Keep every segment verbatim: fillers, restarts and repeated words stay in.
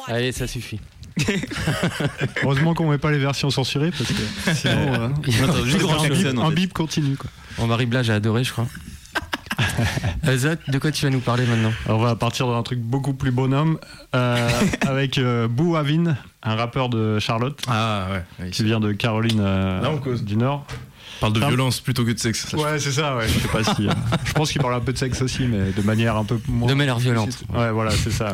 Allez, ça suffit. Heureusement qu'on met pas les versions censurées parce que sinon euh, un, bip, un bip continue quoi. Bon, Marie Blage a adoré, je crois. Azot, de quoi tu vas nous parler maintenant? Alors, on va partir d'un truc beaucoup plus bonhomme euh, avec euh, Boo Avin, un rappeur de Charlotte ah, ouais, ouais, qui vient de Caroline euh, Là, on cause. du Nord. On parle de violence plutôt que de sexe. Ça, ouais, c'est ça, ouais. Je sais pas si. Euh, je pense qu'il parle un peu de sexe aussi, mais de manière un peu moins. De manière violente. Ouais, voilà, c'est ça. Ouais.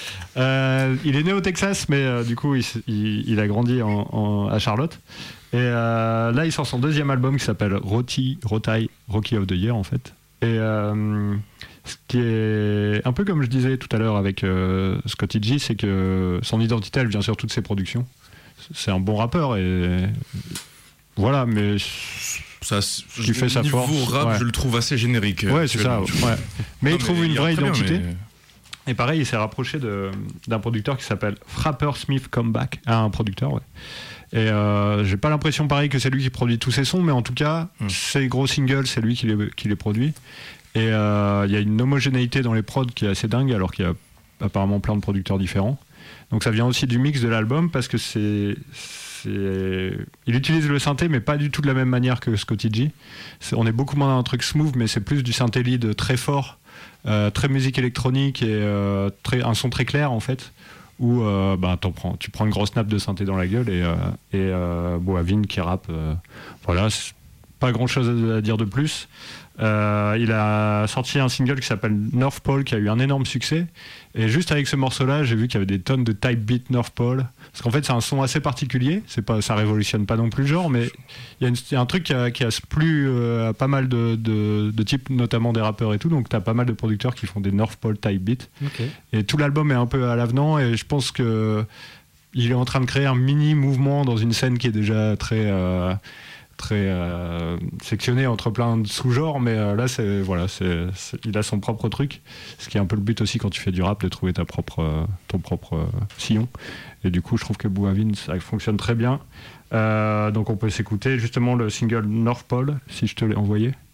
Euh, il est né au Texas, mais euh, du coup, il, il, il a grandi en, en, à Charlotte. Et euh, là, il sort son deuxième album qui s'appelle Roti, Rotai, Rocky of the Year, en fait. Et euh, ce qui est un peu comme je disais tout à l'heure avec euh, Scotty G, c'est que son identité, elle vient sur toutes ses productions. C'est un bon rappeur et. Voilà, mais ça, qui fait sa force. Niveau rap, ouais. je le trouve assez générique. Ouais, c'est ça. Ouais. Mais non, il trouve mais une vraie identité. Bien, mais... Et pareil, il s'est rapproché de, d'un producteur qui s'appelle Frapper Smith Comeback, ah, un producteur, ouais. Et euh, j'ai pas l'impression pareil que c'est lui qui produit tous ses sons, mais en tout cas, mm. ses gros singles, c'est lui qui les, qui les produit. Et il euh, y a une homogénéité dans les prods qui est assez dingue, alors qu'il y a apparemment plein de producteurs différents. Donc ça vient aussi du mix de l'album, parce que c'est... C'est... Il utilise le synthé, mais pas du tout de la même manière que Scotty G. C'est... On est beaucoup moins dans un truc smooth, mais c'est plus du synthé lead très fort, euh, très musique électronique et euh, très... un son très clair en fait. Où euh, bah, t'en prends... tu prends une grosse nappe de synthé dans la gueule et, euh, et euh, Boo Avin qui rappe. Euh... Voilà, c'est pas grand chose à dire de plus. Euh, il a sorti un single qui s'appelle North Pole qui a eu un énorme succès. Et juste avec ce morceau-là, j'ai vu qu'il y avait des tonnes de type beat North Pole. Parce qu'en fait, c'est un son assez particulier. C'est pas, ça révolutionne pas non plus le genre, mais il y a, une, il y a un truc qui a, qui a plu euh, à pas mal de, de, de types, notamment des rappeurs et tout. Donc, t'as pas mal de producteurs qui font des North Pole type beat. Okay. Et tout l'album est un peu à l'avenant. Et je pense que il est en train de créer un mini mouvement dans une scène qui est déjà très. Euh, très euh, sectionné entre plein de sous-genres, mais euh, là c'est voilà, c'est, c'est, il a son propre truc, ce qui est un peu le but aussi quand tu fais du rap, de trouver ta propre, euh, ton propre euh, sillon. Et du coup je trouve que Boo Avin ça fonctionne très bien. Euh, donc on peut s'écouter justement le single North Pole si je te l'ai envoyé.